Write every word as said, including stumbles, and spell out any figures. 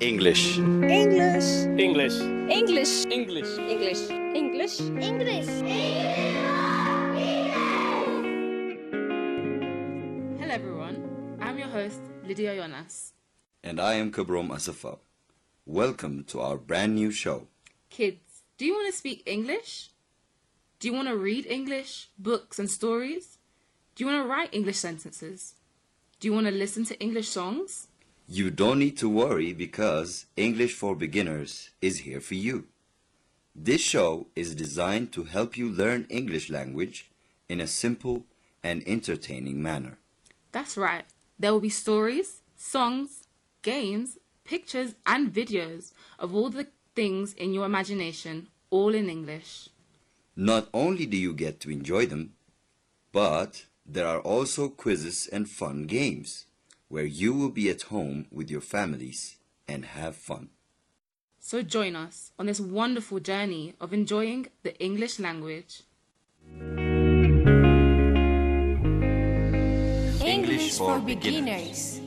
English. English. English. English. English. English. English. English. Hello everyone, I'm your host Lydia Jonas. And I am Kabrom Asafal. Welcome to our brand new show. Kids, do you want to speak English? Do you want to read English, books and stories? Do you want to write English sentences? Do you want to listen to English songs? You don't need to worry because English for Beginners is here for you. This show is designed to help you learn English language in a simple and entertaining manner. That's right. There will be stories, songs, games, pictures and videos of all the things in your imagination, all in English. Not only do you get to enjoy them, but there are also quizzes and fun games where you will be at home with your families and have fun. So join us on this wonderful journey of enjoying the English language. English for beginners.